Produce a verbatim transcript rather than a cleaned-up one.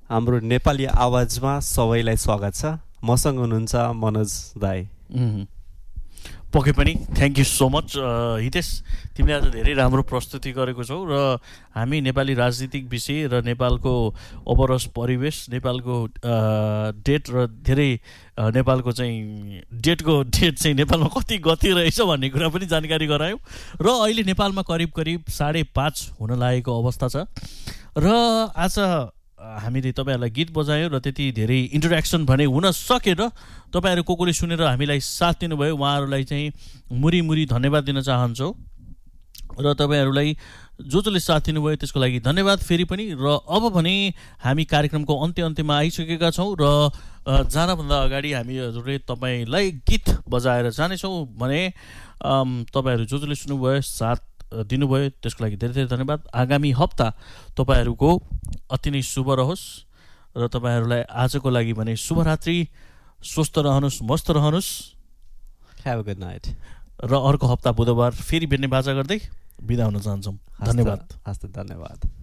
हाम्रो नेपाली आवाजमा सबैलाई स्वागत छ। मसँग हुनुहुन्छ मनोज दाई। पक्कै पनि thank you so much Hitesh, तिमीले आज धेरै राम्रो प्रस्तुति गरेको छौ र हामी नेपाली राजनीतिक विषय र नेपालको ओभरअल परिवेश, नेपालको डेट र धेरै नेपालको चाहिँ डेटको डेट चाहिँ नेपालमा कति गति रहेछ भन्ने कुरा पनि जानकारी गरायौँ र अहिले नेपालमा करिब करिब साढे पाँच हुन लागेको अवस्था छ र आज हामीले तपाईँहरूलाई गीत बजायौँ र त्यति धेरै इन्टरेक्सन भने हुन सकेर तपाईँहरू को कोले सुनेर हामीलाई साथ दिनुभयो उहाँहरूलाई चाहिँ मुरी मुरी धन्यवाद दिन चाहन्छौँ र तपाईँहरूलाई जो जसले साथ दिनुभयो त्यसको लागि धन्यवाद फेरि पनि। र अब भने हामी कार्यक्रमको अन्त्य अन्त्यमा आइसकेका छौँ र जानभन्दा अगाडि हामी हजुरले तपाईँलाई गीत बजाएर जानेछौँ भने तपाईँहरू जो जसले सुन्नुभयो साथ दिनुभयो त्यसको लागि धेरै धेरै धन्यवाद। आगामी हप्ता तपाईँहरूको अति नै शुभ रहोस् र तपाईँहरूलाई आजको लागि भने शुभरात्रि, स्वस्थ रहनुहोस्, मस्त रहनुहोस्। Have a good night. र अर्को हप्ता बुधबार फेरि भेट्ने बाचा गर्दै बिदा हुन चाहन्छौँ। धन्यवाद। हस्त धन्यवाद।